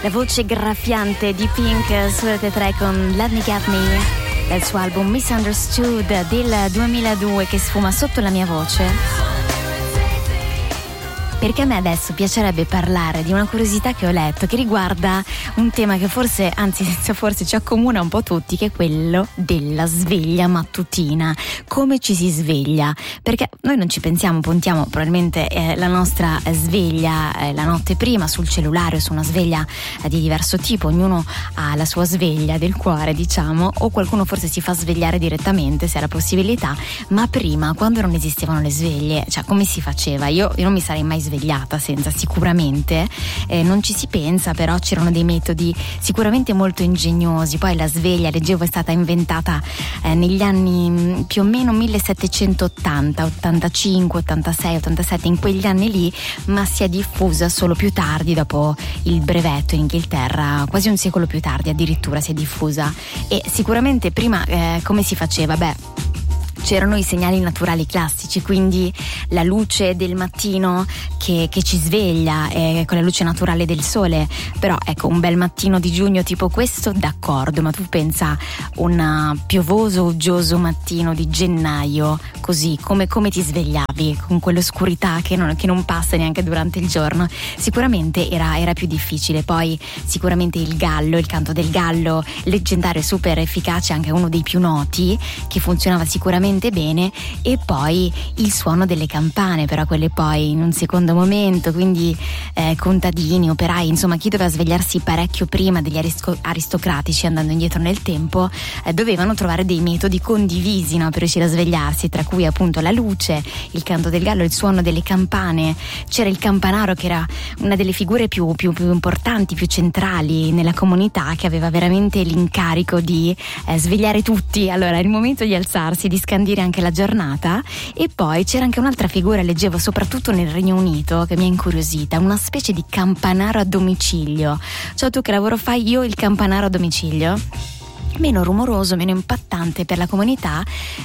La voce graffiante di Pink su Rete 3 con Let Me Get Me dal suo album Misunderstood del 2002 che sfuma sotto la mia voce. Perché a me adesso piacerebbe parlare di una curiosità che ho letto che riguarda un tema che forse, anzi senza forse, ci accomuna un po' tutti, che è quello della sveglia mattutina. Come ci si sveglia? Perché noi non ci pensiamo, puntiamo probabilmente la nostra sveglia la notte prima sul cellulare o su una sveglia di diverso tipo, ognuno ha la sua sveglia del cuore, diciamo, o qualcuno forse si fa svegliare direttamente se ha la possibilità, ma prima, quando non esistevano le sveglie, cioè come si faceva? Io non mi sarei mai svegliata senza, sicuramente non ci si pensa, però c'erano dei metodi sicuramente molto ingegnosi. Poi la sveglia, leggevo, è stata inventata negli anni più o meno 1780, 85, 86, 87, in quegli anni lì, ma si è diffusa solo più tardi, dopo il brevetto in Inghilterra, quasi un secolo più tardi addirittura si è diffusa. E sicuramente prima come si faceva? C'erano i segnali naturali classici, quindi la luce del mattino che ci sveglia con la luce naturale del sole. Però ecco, un bel mattino di giugno tipo questo, d'accordo, ma tu pensa un piovoso, uggioso mattino di gennaio, così come ti svegliavi con quell'oscurità che non passa neanche durante il giorno? Sicuramente era più difficile. Poi sicuramente il gallo, il canto del gallo, leggendario, super efficace, anche uno dei più noti, che funzionava sicuramente bene. E poi il suono delle campane, però quelle poi in un secondo momento, quindi contadini, operai, insomma chi doveva svegliarsi parecchio prima degli aristocratici, andando indietro nel tempo, dovevano trovare dei metodi condivisi, no, per riuscire a svegliarsi, tra cui appunto la luce, il canto del gallo, il suono delle campane. C'era il campanaro, che era una delle figure più importanti, più centrali nella comunità, che aveva veramente l'incarico di svegliare tutti. Allora, è il momento di alzarsi, di scandire anche la giornata. E poi c'era anche un'altra figura, leggevo soprattutto nel Regno Unito, che mi ha incuriosita, una specie di campanaro a domicilio. Ciao, tu che lavoro fai? Io il campanaro a domicilio, meno rumoroso, meno impattante per la comunità,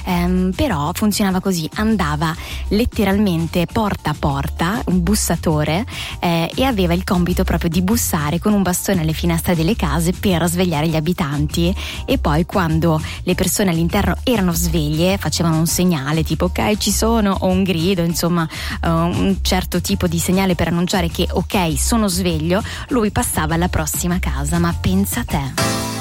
però funzionava così: andava letteralmente porta a porta, un bussatore, e aveva il compito proprio di bussare con un bastone alle finestre delle case per svegliare gli abitanti. E poi quando le persone all'interno erano sveglie facevano un segnale tipo ok ci sono, o un grido, insomma un certo tipo di segnale per annunciare che ok sono sveglio. Lui passava alla prossima casa. Ma pensa te.